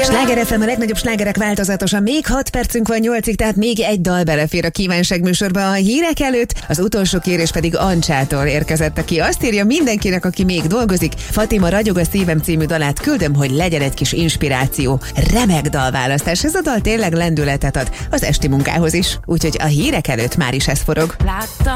Sláger FM, a legnagyobb slágerek változatosan. Még 6 percünk van 8-ig, tehát még egy dal belefér a kívánság műsorba a hírek előtt. Az utolsó kérés pedig Ancsától érkezett, aki azt írja mindenkinek, aki még dolgozik. Fatima, Ragyog a szívem című dalát küldöm, hogy legyen egy kis inspiráció. Remek dalválasztás, ez a dal tényleg lendületet ad az esti munkához is. Úgyhogy a hírek előtt már is ez forog. Láttam